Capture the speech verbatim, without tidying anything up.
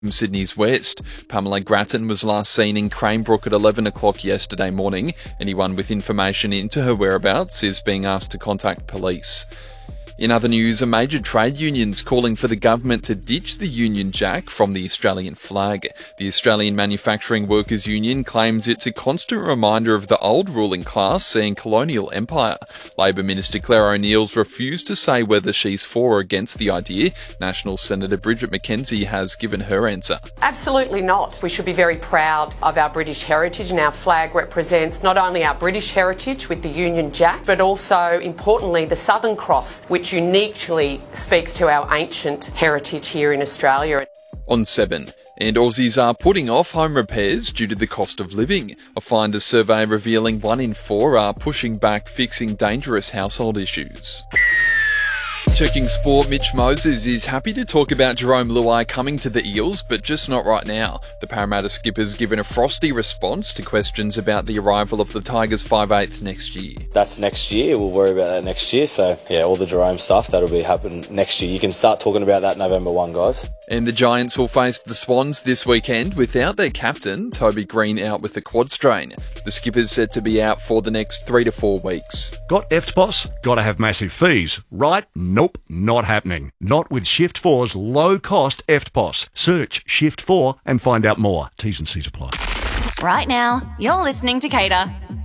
From Sydney's west, Pamela Grattan was last seen in Cranebrook at eleven o'clock yesterday morning. Anyone with information into her whereabouts is being asked to contact police. In other news, a major trade union's calling for the government to ditch the Union Jack from the Australian flag. The Australian Manufacturing Workers Union claims it's a constant reminder of the old ruling class seeing colonial empire. Labor Minister Claire O'Neill's refused to say whether she's for or against the idea. National Senator Bridget McKenzie has given her answer. Absolutely not. We should be very proud of our British heritage, and our flag represents not only our British heritage with the Union Jack, but also, importantly, the Southern Cross, which uniquely speaks to our ancient heritage here in Australia. On seven. And Aussies are putting off home repairs due to the cost of living. A Finder survey revealing one in four are pushing back fixing dangerous household issues. Checking sport, Mitch Moses is happy to talk about Jerome Luai coming to the Eels, but just not right now. The Parramatta skipper's given a frosty response to questions about the arrival of the Tigers five eighth next year. That's next year. We'll worry about that next year. So, yeah, all the Jerome stuff, that'll be happening next year. You can start talking about that November first, guys. And the Giants will face the Swans this weekend without their captain, Toby Green, out with the quad strain. The skipper's said to be out for the next three to four weeks. Got E F T P O S? Got to have massive fees, right? Nope, not happening. Not with Shift four's low-cost E F T P O S. Search Shift four and find out more. T's and C's apply. Right now, you're listening to Cater.